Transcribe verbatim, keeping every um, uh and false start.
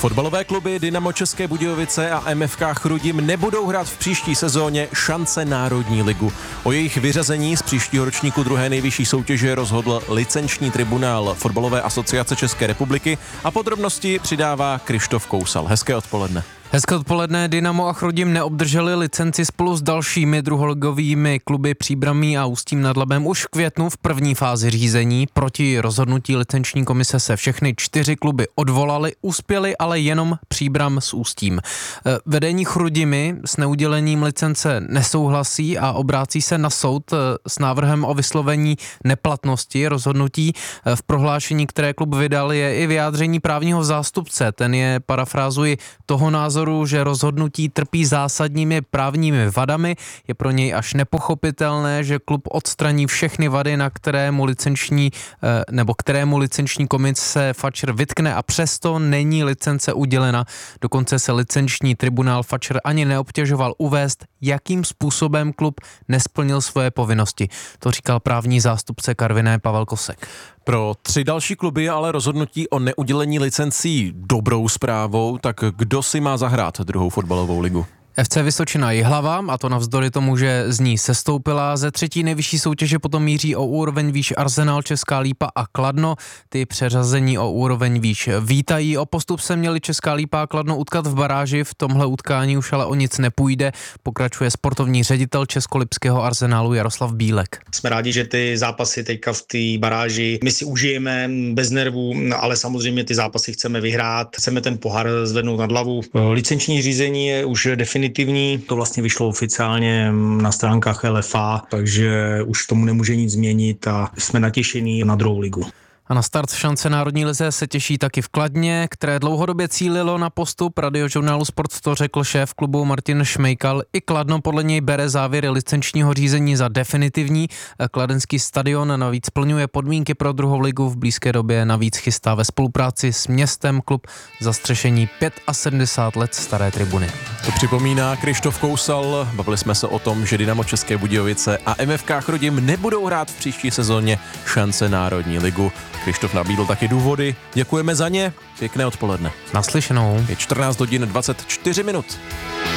Fotbalové kluby Dynamo České Budějovice a M F K Chrudim nebudou hrát v příští sezóně šance Národní ligu. O jejich vyřazení z příštího ročníku druhé nejvyšší soutěže rozhodl licenční tribunál Fotbalové asociace České republiky a podrobnosti přidává Krištof Kousal. Hezké odpoledne. Hezké odpoledne. Dynamo a Chrudim neobdrželi licenci spolu s dalšími druholigovými kluby Příbramí a Ústím nad Labem už v květnu v první fázi řízení. Proti rozhodnutí licenční komise se všechny čtyři kluby odvolali, uspěli ale jenom Příbram s Ústím. Vedení Chrudimi s neudělením licence nesouhlasí a obrácí se na soud s návrhem o vyslovení neplatnosti rozhodnutí. V prohlášení, které klub vydal, je i vyjádření právního zástupce. Ten je, parafrázuji, toho názoru, že rozhodnutí trpí zásadními právními vadami. Je pro něj až nepochopitelné, že klub odstraní všechny vady, na kterému licenční nebo kterému licenční komise Fatcher vytkne, a přesto není licence udělena. Dokonce se licenční tribunál Fatcher ani neobtěžoval uvést, jakým způsobem klub nesplnil svoje povinnosti. To říkal právní zástupce Karviné Pavel Kosek. Pro tři další kluby je ale rozhodnutí o neudělení licencí dobrou zprávou, tak kdo si má zahrát druhou fotbalovou ligu? F C Vysočina Jihlava, a to navzdory tomu, že z ní sestoupila. Ze třetí nejvyšší soutěže potom míří o úroveň výš Arsenal, Česká Lípa a Kladno. Ty přeřazení o úroveň výš vítají. O postup se měli Česká Lípa a Kladno utkat v baráži. V tomhle utkání už ale o nic nepůjde. Pokračuje sportovní ředitel českolipského Arsenalu Jaroslav Bílek. Jsme rádi, že ty zápasy teďka v té baráži my si užijeme bez nervů, ale samozřejmě ty zápasy chceme vyhrát. Chceme ten pohár zvednout nad hlavu. Licenční řízení je už definitivní. To vlastně vyšlo oficiálně na stránkách L F A, takže už tomu nemůže nic změnit a jsme natěšení na druhou ligu. A na start v šance Národní lize se těší taky v Kladně, které dlouhodobě cílilo na postup. Radiožurnálu Sport to řekl šéf klubu Martin Šmejkal. I Kladno podle něj bere závěry licenčního řízení za definitivní. Kladenský stadion navíc splňuje podmínky pro druhou ligu, v blízké době navíc chystá ve spolupráci s městem klub zastřešení sedmdesát pět let staré tribuny. To připomíná Krištof Kousal. Bavili jsme se o tom, že Dynamo České Budějovice a M F K Chrudim nebudou hrát v příští sezóně šance Národní ligu. Krištof nabídl taky důvody. Děkujeme za ně. Pěkné odpoledne. Naslyšenou. Je čtrnáct hodin dvacet čtyři minut.